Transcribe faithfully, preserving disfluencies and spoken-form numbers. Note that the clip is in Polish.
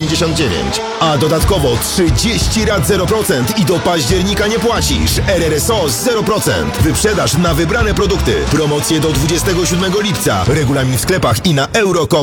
dziewięćdziesiąt dziewięć. A dodatkowo trzydzieści rat zero procent i do października nie płacisz. R R S O zero procent. Wyprzedaż na wybrane produkty. Promocje do dwudziestego siódmego lipca. Regulamin w sklepach i na euro kropka com.